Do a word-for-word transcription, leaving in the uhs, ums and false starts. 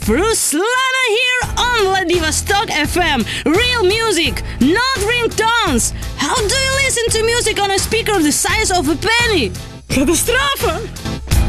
Ruslana here on Vladivostok F M. Real music, not ringtones. How do you listen to music on a speaker the size of a penny? Катастрофа!